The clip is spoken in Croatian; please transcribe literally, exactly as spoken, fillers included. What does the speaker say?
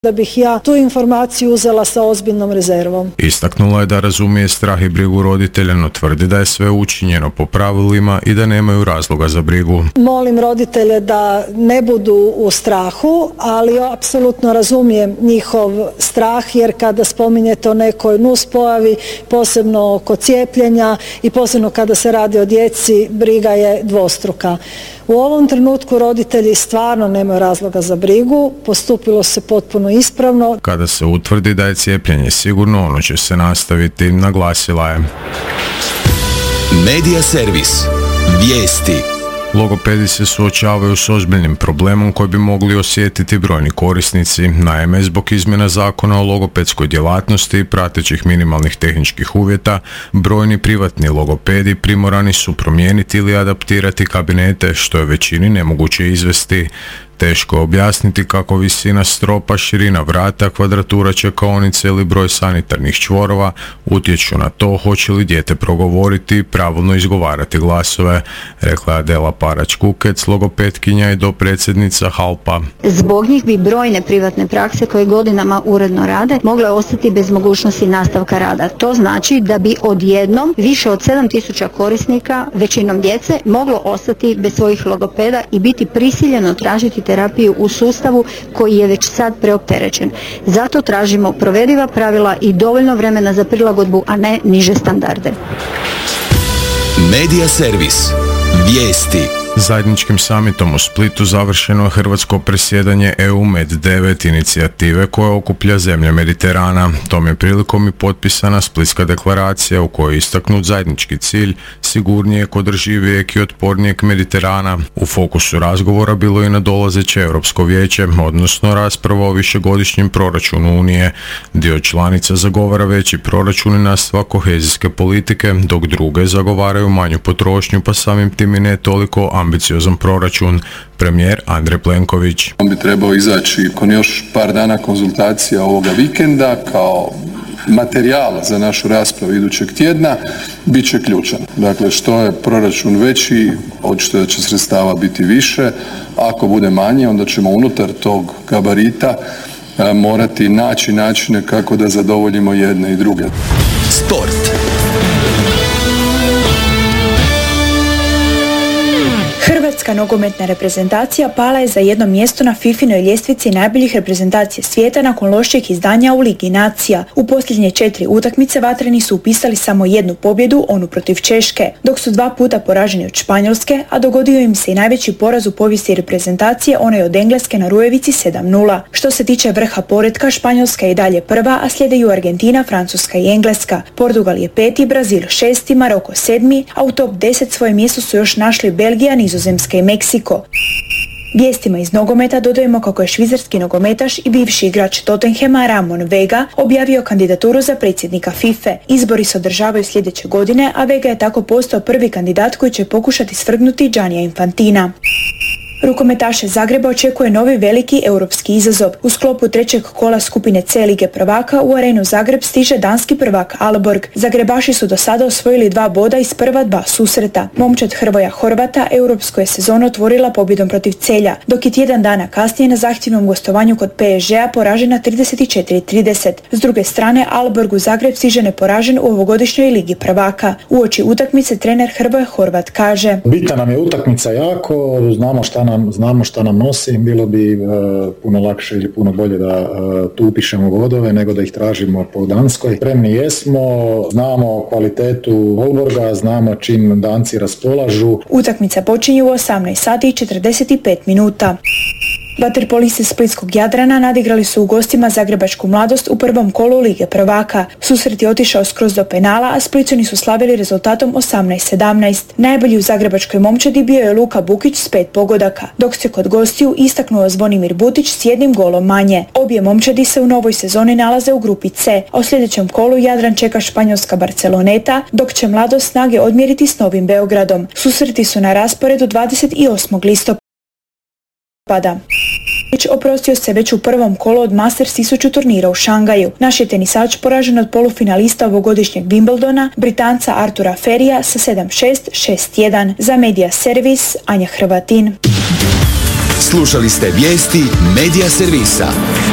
da bih ja tu informaciju uzela sa ozbiljnom rezervom. Istaknula je da razumije strah i brigu roditelja, no tvrdi da je sve učinjeno po pravilima i da nemaju razloga za brigu. Molim roditelje da ne budu u strahu, ali apsolutno razumijem njihov strah, jer kada spominjete o nekoj nuspojavi, posebno oko cijepljenja i posebno kada se radi o djeci, briga je dvostruka. U ovom trenutku roditelji stvarno nemaju razloga za brigu, postupilo se potpuno ispravno. Kada se utvrdi da je cijepljenje sigurno, ono će se nastaviti, naglasila je. Medija servis. Vijesti. Logopedi se suočavaju s ozbiljnim problemom koji bi mogli osjetiti brojni korisnici. Naime, zbog izmjena zakona o logopedskoj djelatnosti i pratećih minimalnih tehničkih uvjeta, brojni privatni logopedi primorani su promijeniti ili adaptirati kabinete, što je većini nemoguće izvesti. Teško je objasniti kako visina stropa, širina vrata, kvadratura čekaonice ili broj sanitarnih čvorova utječu na to hoće li dijete progovoriti i pravilno izgovarati glasove, rekla je Adela Parać-Kukec, logopetkinja i dopredsjednica Halpa. Zbog njih bi brojne privatne prakse koje godinama uredno rade mogle ostati bez mogućnosti nastavka rada. To znači da bi odjednom više od sedam tisuća korisnika, većinom djece, moglo ostati bez svojih logopeda i biti prisiljeno tražiti terapiju u sustavu koji je već sad preopterećen. Zato tražimo provediva pravila i dovoljno vremena za prilagodbu, a ne niže standarde. Medija servis. Vijesti. Zajedničkim samitom u Splitu završeno je hrvatsko predsjedanje E U Med devet inicijative koja okuplja zemlje Mediterana. Tom je prilikom i potpisana Splitska deklaracija u kojoj je istaknut zajednički cilj sigurnijeg, održivijeg i otpornijeg Mediterana. U fokusu razgovora bilo je i nadolazeće Europsko vijeće, odnosno rasprava o višegodišnjem proračunu Unije. Dio članica zagovara veći proračun i nastavak kohezijske politike, dok druge zagovaraju manju potrošnju, pa samim tim i ne toliko ambiciozan proračun. Premijer Andrej Plenković. On bi trebao izaći nakon još par dana konzultacija ovoga vikenda kao materijal za našu raspravu idućeg tjedna, bit će ključan. Dakle, što je proračun veći, očito da će sredstava biti više. Ako bude manje, onda ćemo unutar tog gabarita morati naći načine kako da zadovoljimo jedne i druge. Sport. Hrvatska nogometna reprezentacija pala je za jedno mjesto na fifinoj ljestvici najboljih reprezentacija svijeta nakon lošijeg izdanja u Ligi nacija. U posljednje četiri utakmice vatreni su upisali samo jednu pobjedu, onu protiv Češke, dok su dva puta poraženi od Španjolske, a dogodio im se i najveći poraz u povijesti reprezentacije, onaj od Engleske na Rujevici sedam nula. Što se tiče vrha poretka, Španjolska je i dalje prva, a slijedeju Argentina, Francuska i Engleska. Portugal je peti, Brazil šesti, Maroko sedmi, a u top deset svoje mjesto su još našli Belgija, Nizozemska i Meksiko. Vijestima iz nogometa dodajemo kako je švicarski nogometaš i bivši igrač Tottenhama Ramon Vega objavio kandidaturu za predsjednika FIFA. Izbori se održavaju sljedeće godine, a Vega je tako postao prvi kandidat koji će pokušati svrgnuti Giannija Infantina. Rukometaše Zagreba očekuje novi veliki europski izazov. U sklopu trećeg kola skupine C Lige prvaka u arenu Zagreb stiže danski prvak Aalborg. Zagrebaši su do sada osvojili dva boda iz prva dva susreta. Momčad Hrvoja Horvata europsku je sezonu otvorila pobjedom protiv Celja, dok je tjedan dana kasnije na zahtjevnom gostovanju kod P S G-a poražena trideset četiri trideset. S druge strane, Aalborg u Zagreb stiže neporažen u ovogodišnjoj Ligi prvaka. Uoči utakmice trener Hrvoje Horvat kaže: Bitna nam je utakmica jako, znamo šta nam Znamo šta nam nosi, bilo bi uh, puno lakše ili puno bolje da uh, tu upišemo bodove nego da ih tražimo po Danskoj. Spremni jesmo, znamo kvalitetu Aalborga, znamo čim Danci raspolažu. Utakmica počinje u osamnaest sati i četrdeset pet minuta. Vaterpolisti Splitskog Jadrana nadigrali su u gostima Zagrebačku Mladost u prvom kolu Lige prvaka. Susret je otišao skroz do penala, a Splićani su slavili rezultatom osamnaest sedamnaest. Najbolji u zagrebačkoj momčadi bio je Luka Bukić s pet pogodaka, dok se kod gostiju istaknuo Zvonimir Butić s jednim golom manje. Obje momčadi se u novoj sezoni nalaze u grupi C, a u sljedećem kolu Jadran čeka španjolska Barceloneta, dok će Mladost snage odmjeriti s Novim Beogradom. Susreti su na rasporedu dvadeset osmog listopada. Oprostio se već u prvom kolu od Masters tisuću turnira u Šangaju. Naš je tenisač poražen od polufinalista ovogodišnjeg Wimbledona, Britanca Artura Ferija sa sedam šest, šest jedan. Za Medija servis, Anja Hrvatin. Slušali ste vijesti Medija servisa.